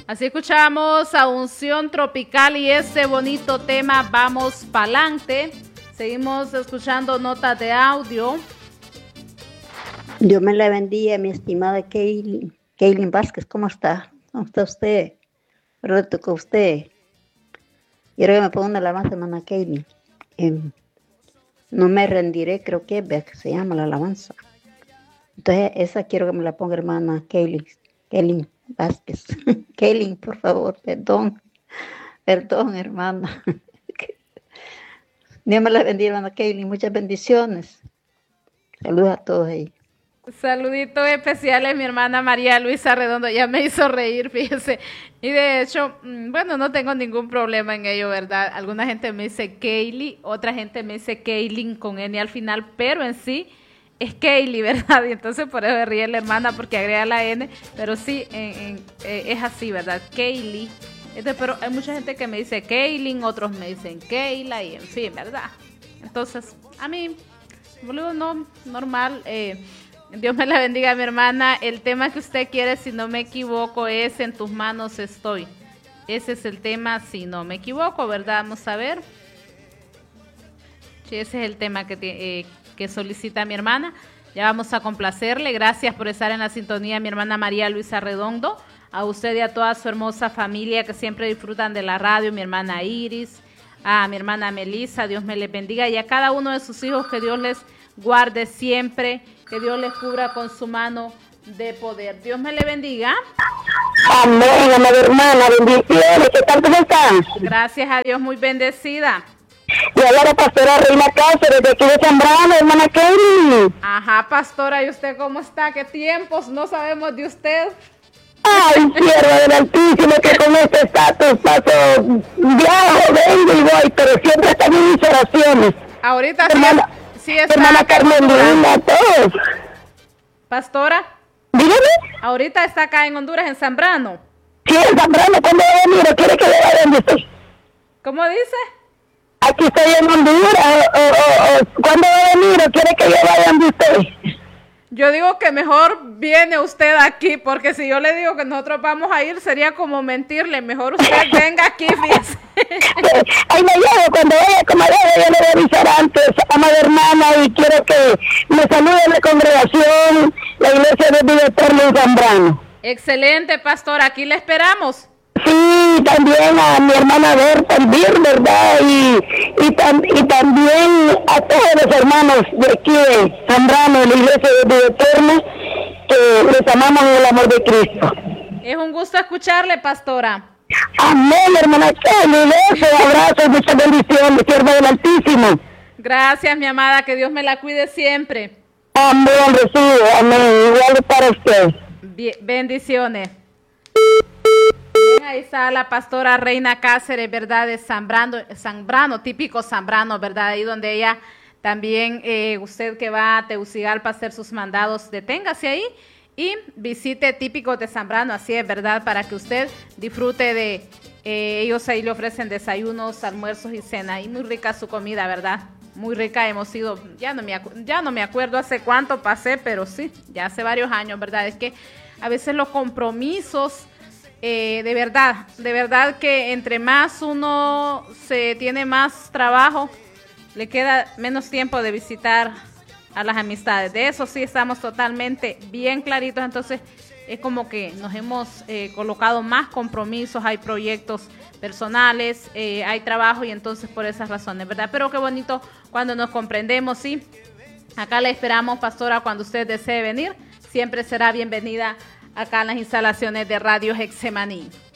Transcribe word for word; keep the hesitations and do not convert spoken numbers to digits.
Así escuchamos a Unción Tropical y ese bonito tema Vamos Pa'lante. Seguimos escuchando notas de audio. Dios me la bendiga, mi estimada Kaylin. Kaylin Vázquez, ¿cómo está? ¿Cómo está usted? ¿Verdad? Tocó usted. Y ahora que me pongo una alabanza, hermana Kaylin. Eh, no me rendiré, creo que es, que se llama la alabanza. Entonces, esa quiero que me la ponga hermana Kaylin. Kaylin Vázquez. Kaylin, por favor, perdón. Perdón, hermana. Dios me la bendiga, hermana Kaylin. Muchas bendiciones. Saludos a todos ahí. Saluditos especiales, mi hermana María Luisa Redondo, ya me hizo reír, fíjese. Y de hecho, bueno, no tengo ningún problema en ello, ¿verdad? Alguna gente me dice Kaylee, otra gente me dice Kaylin con N al final, pero en sí es Kaylee, ¿verdad? Y entonces por eso ríe la hermana porque agrega la N, pero sí, en, en, eh, es así, ¿verdad? Kaylee. Entonces, pero hay mucha gente que me dice Kaylin, otros me dicen Kayla y en fin, ¿verdad? Entonces, a mí, boludo, no, normal, eh, Dios me la bendiga, mi hermana. El tema que usted quiere, si no me equivoco, es En tus manos estoy. Ese es el tema, si no me equivoco, ¿verdad? Vamos a ver. Sí, ese es el tema que, eh, que solicita mi hermana. Ya vamos a complacerle. Gracias por estar en la sintonía, mi hermana María Luisa Redondo. A usted y a toda su hermosa familia que siempre disfrutan de la radio, mi hermana Iris, a mi hermana Melissa, Dios me les bendiga. Y a cada uno de sus hijos, que Dios les guarde siempre, que Dios les cubra con su mano de poder. Dios me le bendiga. Amén, amada hermana, bendiciones. ¿Qué tal, cómo están? Gracias a Dios, muy bendecida. Y ahora la pastora Reina Cáceres, de aquí de Zambrano, hermana Kelly. Ajá, pastora, ¿y usted cómo está? ¿Qué tiempos? No sabemos de usted. Ay, sierva del Altísimo, que con este estatus paso, viajo, vengo y voy, pero siempre están en mis oraciones. Ahorita hermana, sí, sí está. Hermana Carmen Linda, todos. Pastora. Dígame. Ahorita está acá en Honduras, en Zambrano. Sí, en Zambrano, ¿cuándo va a venir? ¿O quiere que le vaya donde usted? ¿Cómo dice? Aquí estoy en Honduras, o, o, o, ¿cuándo va a venir? ¿O quiere que yo vaya donde usted? Yo digo que mejor viene usted aquí, porque si yo le digo que nosotros vamos a ir, sería como mentirle. Mejor usted venga aquí, fíjese. Ay, me llevo, cuando vaya como allá, yo le voy a avisar antes, amada hermana, y quiero que me salude la congregación, la iglesia de Vida Eterna en Zambrano. Excelente, pastor, aquí le esperamos. Sí, también a mi hermana Berta Elvir, ¿verdad? Y, y, tam, y también a todos los hermanos de aquí de Zambrano, de la iglesia de Vida Eterna, que les amamos en el amor de Cristo. Es un gusto escucharle, pastora. Amén, hermana Kelly, besos, abrazos, muchas bendiciones, sierva del Altísimo. Gracias, mi amada, que Dios me la cuide siempre. Amén, recibe, amén, igual para usted. Bien, bendiciones. Bien, ahí está la pastora Reina Cáceres, ¿verdad? De Zambrano, Zambrano, típico Zambrano, ¿verdad? Ahí donde ella también, eh, usted que va a Tegucigalpa a hacer sus mandados, deténgase ahí y visite Típicos de Zambrano, así es, ¿verdad? Para que usted disfrute de, eh, ellos ahí le ofrecen desayunos, almuerzos y cena, y muy rica su comida, ¿verdad? Muy rica, hemos ido, ya no me, ya no me acuerdo hace cuánto pasé, pero sí, ya hace varios años, ¿verdad? Es que a veces los compromisos, eh, de verdad, de verdad que entre más uno se tiene más trabajo, le queda menos tiempo de visitar a las amistades. De eso sí estamos totalmente bien claritos, entonces es como que nos hemos eh, colocado más compromisos, hay proyectos personales, eh, hay trabajo y entonces por esas razones, ¿verdad? Pero qué bonito cuando nos comprendemos, ¿sí? Acá le esperamos, pastora, cuando usted desee venir, siempre será bienvenida acá en las instalaciones de Radio Getsemaní.